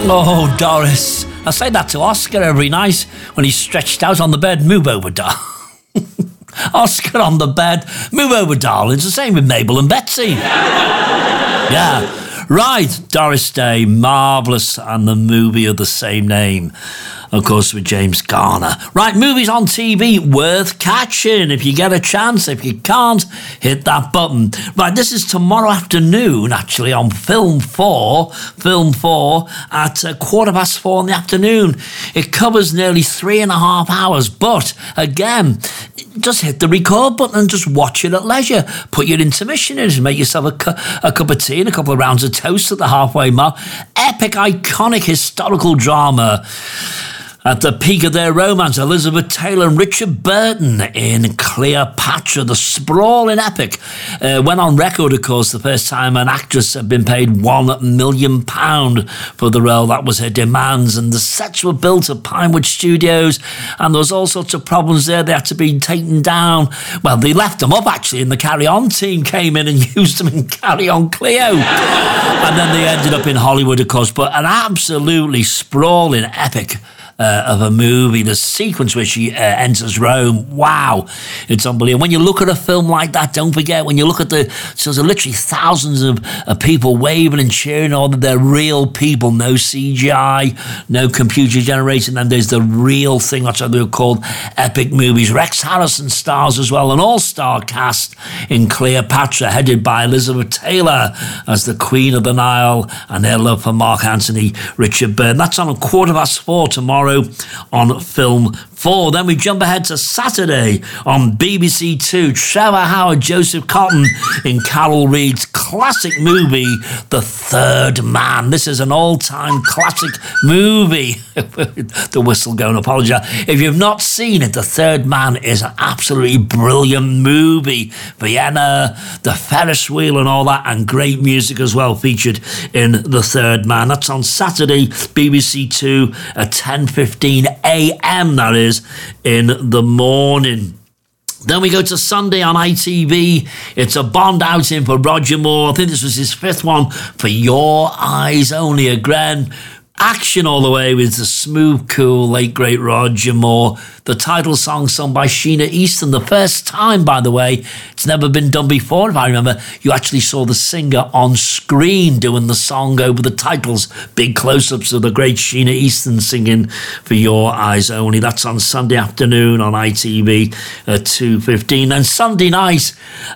Oh, Doris. I say that to Oscar every night when he's stretched out on the bed. Move over, darling. Oscar on the bed. Move over, darling. It's the same with Mabel and Betsy. Yeah. Right, Doris Day, marvellous, and the movie of the same name, of course, with James Garner. Right, movies on TV worth catching if you get a chance. If you can't, hit that button. Right, this is tomorrow afternoon, actually, on Film 4 at 4:15 in the afternoon. It covers nearly 3.5 hours, but again, just hit the record button and just watch it at leisure. Put your intermission in and make yourself a cup of tea and a couple of rounds of toast at the halfway mark. Epic, iconic, historical drama. At the peak of their romance, Elizabeth Taylor and Richard Burton in Cleopatra, the sprawling epic, went on record, of course, the first time an actress had been paid £1 million for the role. That was her demands, and the sets were built at Pinewood Studios, and there was all sorts of problems there. They had to be taken down. Well, they left them up, actually, and the Carry On team came in and used them in Carry On Cleo. And then they ended up in Hollywood, of course, but an absolutely sprawling epic of a movie. The sequence where she enters Rome, wow, it's unbelievable. When you look at a film like that, don't forget, when you look at so there's literally thousands of people waving and cheering, all that they're real people, no CGI, no computer generated, and then there's the real thing. That's what they're called epic movies. Rex Harrison stars as well, an all-star cast in Cleopatra, headed by Elizabeth Taylor as the Queen of the Nile, and their love for Mark Antony, Richard Burton. That's on 4:15 tomorrow on Film 4. Then we jump ahead to Saturday on BBC Two. Trevor Howard, Joseph Cotton in Carol Reed's classic movie, The Third Man. This is an all-time classic movie. The whistle going, apologise. If you've not seen it, The Third Man is an absolutely brilliant movie. Vienna, the Ferris wheel and all that, and great music as well featured in The Third Man. That's on Saturday, BBC Two at 10:15 a.m, that is, in the morning. Then we go to Sunday on ITV. It's a Bond outing for Roger Moore. I think this was his 5th one, For Your Eyes Only. Again, action all the way with the smooth, cool, late, great Roger Moore. The title song sung by Sheena Easton. The first time, by the way, it's never been done before. If I remember, you actually saw the singer on screen doing the song over the titles. Big close-ups of the great Sheena Easton singing For Your Eyes Only. That's on Sunday afternoon on ITV at 2:15. And Sunday night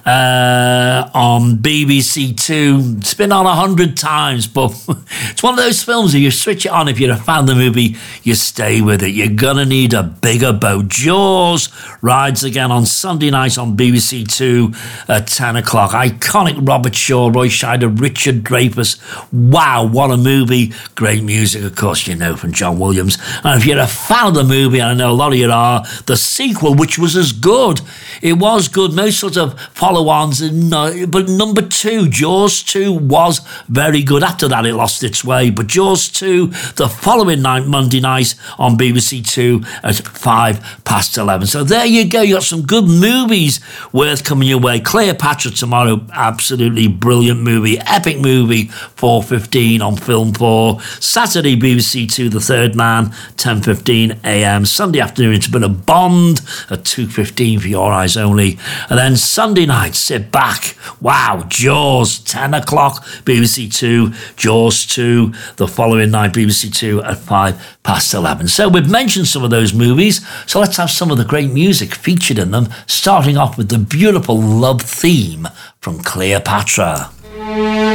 on BBC Two. It's been on 100 times, but it's one of those films that you switch it on. If you're a fan of the movie, you stay with it. You're gonna need a bigger boat. Jaws rides again on Sunday night on BBC Two at 10 o'clock. Iconic Robert Shaw, Roy Scheider, Richard Dreyfuss. Wow, what a movie. Great music, of course, you know, from John Williams. And if you're a fan of the movie, and I know a lot of you are, the sequel, which was as good. It was good. No sort of follow-ons, but number 2, Jaws 2, was very good. After that, it lost its way. But Jaws 2, the following night, Monday night, on BBC Two at 11:05. So there you go. You got some good movies worth coming your way. Cleopatra tomorrow, absolutely brilliant movie, epic movie, 4:15 on Film 4. Saturday, BBC Two, The Third Man, 10:15 a.m. Sunday afternoon, it's been a Bond at 2:15 For Your Eyes Only. And then Sunday night, sit back. Wow, Jaws, 10 o'clock, BBC Two, Jaws 2, the following night, BBC Two at 11:05. So we've mentioned some of those movies, so let's have some of the great music featured in them, starting off with the beautiful love theme from Cleopatra.